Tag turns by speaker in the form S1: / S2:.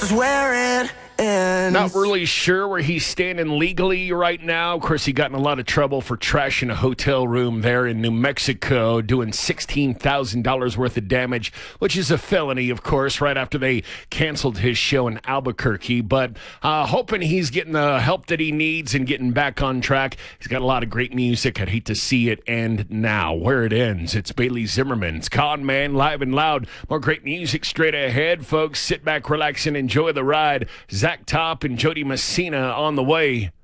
S1: this is where it ends.
S2: Not really sure where he's standing legally right now. Of course, he got in a lot of trouble for trashing a hotel room there in New Mexico, doing $16,000 worth of damage, which is a felony, of course, right after they canceled his show in Albuquerque. But hoping he's getting the help that he needs and getting back on track. He's got a lot of great music. I'd hate to see it end now. Where it ends, it's Bailey Zimmerman's Con Man, live and loud. More great music straight ahead, folks. Sit back, relax, and enjoy the ride. Zach Top and Jody Messina on the way.